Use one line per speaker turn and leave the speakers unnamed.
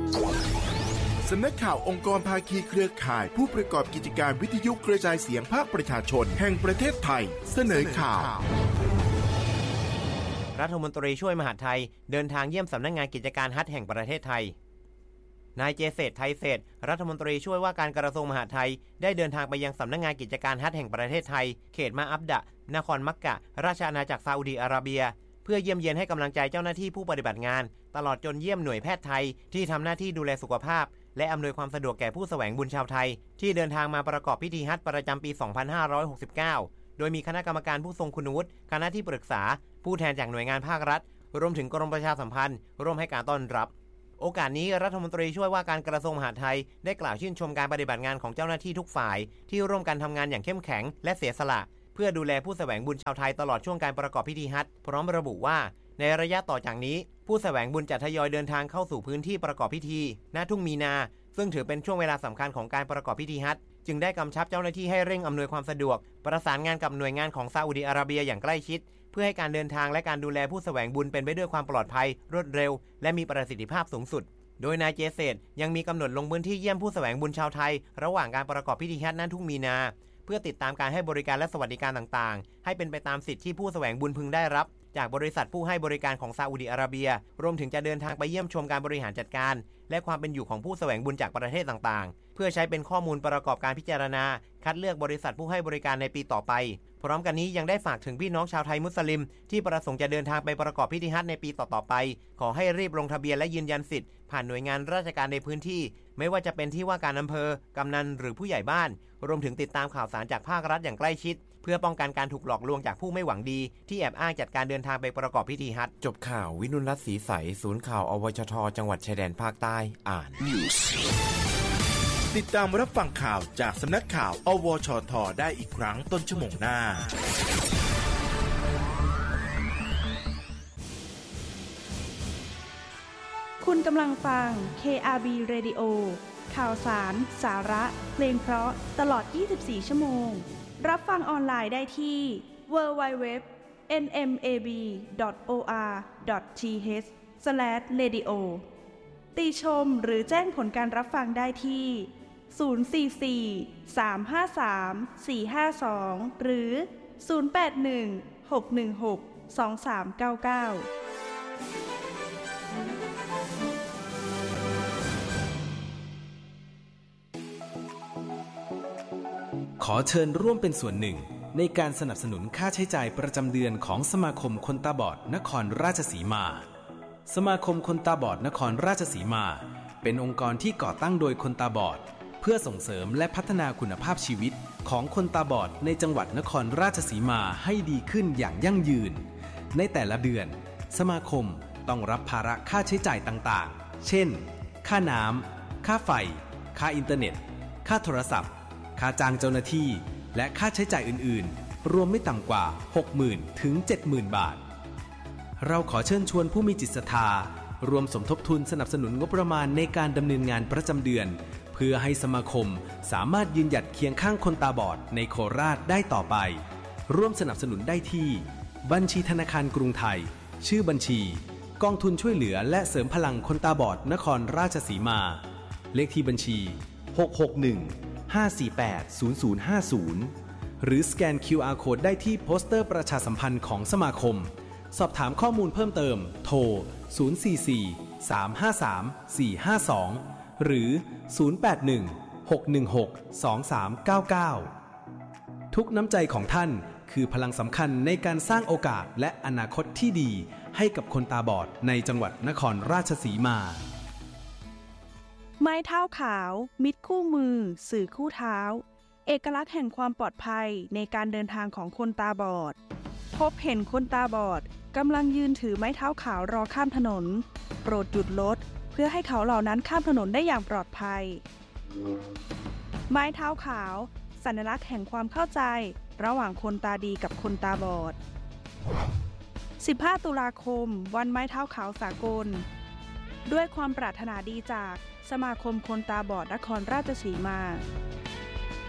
สำนักข่าวองค์กรภาคีเครือข่ายผู้ประกอบกิจการวิทยุกระจายเสียงภาคประชาชนแห่งประเทศไทยเสนอข่าว
รัฐมนตรีช่วยมหาดไทยเดินทางเยี่ยมสำนักงานกิจการฮัทแห่งประเทศไทยนายเจเศรษฐ์ไทยเศรษฐ์รัฐมนตรีช่วยว่าการกระทรวงมหาดไทยได้เดินทางไปยังสำนักงานกิจการฮัทแห่งประเทศไทยเขตมาอับดะนครมักกะราชอาณาจักรซาอุดิอาระเบียเพื่อเยี่ยมเยียนให้กำลังใจเจ้าหน้าที่ผู้ปฏิบัติงานตลอดจนเยี่ยมหน่วยแพทย์ไทยที่ทำหน้าที่ดูแลสุขภาพและอำนวยความสะดวกแก่ผู้แสวงบุญชาวไทยที่เดินทางมาประกอบพิธีฮัจญ์ประจำปี 2569 โดยมีคณะกรรมการผู้ทรงคุณวุฒิคณะที่ปรึกษาผู้แทนจากหน่วยงานภาครัฐรวมถึงกรมประชาสัมพันธ์ร่วมให้การต้อนรับโอกาสนี้รัฐมนตรีช่วยว่าการกระทรวงมหาดไทยได้กล่าวชื่นชมการปฏิบัติงานของเจ้าหน้าที่ทุกฝ่ายที่ร่วมกันทำงานอย่างเข้มแข็งและเสียสละเพื่อดูแลผู้แสวงบุญชาวไทยตลอดช่วงการประกอบพิธีฮัจญ์พร้อมระบุว่าในระยะต่อจากนี้ผู้แสวงบุญจะทยอยเดินทางเข้าสู่พื้นที่ประกอบพิธีณทุ่งมีนาซึ่งถือเป็นช่วงเวลาสำคัญของการประกอบพิธีฮัจญ์จึงได้กำชับเจ้าหน้าที่ให้เร่งอำนวยความสะดวกประสานงานกับหน่วยงานของซาอุดิอาระเบียอย่างใกล้ชิดเพื่อให้การเดินทางและการดูแลผู้แสวงบุญเป็นไปด้วยความปลอดภัยรวดเร็วและมีประสิทธิภาพสูงสุดโดยนายเจเศรษฐ์ยังมีกำหนดลงพื้นที่เยี่ยมผู้แสวงบุญชาวไทยระหว่างการประกอบพิธีฮัจญ์ณทุ่งมีนาเพื่อติดตามการให้บริการและสวัสดิการต่างๆให้เป็นไปตามสิทธิที่ผู้แสวงบุญพึงได้รับจากบริษัทผู้ให้บริการของซาอุดิอาระเบียรวมถึงจะเดินทางไปเยี่ยมชมการบริหารจัดการและความเป็นอยู่ของผู้แสวงบุญจากประเทศต่างๆเพื่อใช้เป็นข้อมูลประกอบการพิจารณาคัดเลือกบริษัทผู้ให้บริการในปีต่อไปพร้อมกันนี้ยังได้ฝากถึงพี่น้องชาวไทยมุสลิมที่ประสงค์จะเดินทางไปประกอบพิธีฮัจญ์ในปีต่อๆไปขอให้รีบลงทะเบียนและยืนยันสิทธิ์ผ่านหน่วยงานราชการในพื้นที่ไม่ว่าจะเป็นที่ว่าการอำเภอกำนันหรือผู้ใหญ่บ้านรวมถึงติดตามข่าวสารจากภาครัฐอย่างใกล้ชิดเพื่อป้องกันการถูกหลอกลวงจากผู้ไม่หวังดีที่แอบอ้างจัดการเดินทางไปประกอบพิธีฮัจญ์จบข่าววินุรัตน์ศรีใสศูนย์ข่าวอวชทจังหวัดชายแดนภาคใต้อ่าน
ติดตามรับฟังข่าวจากสำนักข่าวอวชทได้อีกครั้งต้นชั่วโมงหน้า
คุณกำลังฟัง KRB Radio ข่าวสารสาระเพลงเพราะตลอด24ชั่วโมงรับฟังออนไลน์ได้ที่ www.nmab.or.th/radio ติชมหรือแจ้งผลการรับฟังได้ที่044-353-452หรือ081-616-2399
ขอเชิญร่วมเป็นส่วนหนึ่งในการสนับสนุนค่าใช้จ่ายประจำเดือนของสมาคมคนตาบอดนครราชสีมาสมาคมคนตาบอดนครราชสีมาเป็นองค์กรที่ก่อตั้งโดยคนตาบอดเพื่อส่งเสริมและพัฒนาคุณภาพชีวิตของคนตาบอดในจังหวัดนครราชสีมาให้ดีขึ้นอย่างยั่งยืนในแต่ละเดือนสมาคมต้องรับภาระค่าใช้จ่ายต่างๆเช่นค่าน้ำค่าไฟค่าอินเทอร์เน็ตค่าโทรศัพท์ค่าจ้างเจ้าหน้าที่และค่าใช้จ่ายอื่นๆรวมไม่ต่ำกว่า 60,000 ถึง 70,000 บาทเราขอเชิญชวนผู้มีจิตศรัทธารวมสมทบทุนสนับสนุนงบประมาณในการดำเนินงานประจำเดือนเพื่อให้สมาคมสามารถยืนหยัดเคียงข้างคนตาบอดในโคราชได้ต่อไปร่วมสนับสนุนได้ที่บัญชีธนาคารกรุงไทยชื่อบัญชีกองทุนช่วยเหลือและเสริมพลังคนตาบอดนครราชสีมาเลขที่บัญชี661-548-0050หรือสแกน QR Code ได้ที่โปสเตอร์ประชาสัมพันธ์ของสมาคมสอบถามข้อมูลเพิ่มเติมโทร044-353-452หรือ081-616-2399ทุกน้ำใจของท่านคือพลังสำคัญในการสร้างโอกาสและอนาคตที่ดีให้กับคนตาบอดในจังหวัดนครราชสีมา
ไม้เท้าขาวมิตรคู่มือสื่อคู่เท้าเอกลักษณ์แห่งความปลอดภัยในการเดินทางของคนตาบอดพบเห็นคนตาบอดกำลังยืนถือไม้เท้าขาวรอข้ามถนนโปรดหยุดรถเพื่อให้เขาเหล่านั้นข้ามถนนได้อย่างปลอดภัยไม้เท้าขาวสัญลักษณ์แห่งความเข้าใจระหว่างคนตาดีกับคนตาบอด15 ตุลาคมวันไม้เท้าขาวสากลด้วยความปรารถนาดีจากสมาคมคนตาบอดนครราชสีมา